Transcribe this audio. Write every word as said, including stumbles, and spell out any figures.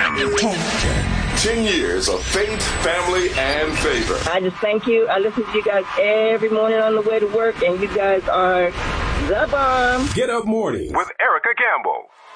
ten. Ten years of faith, family, and favor. I just thank you. I listen to you guys every morning on the way to work, and you guys are the bomb. Get Up Mornings with Erica Campbell.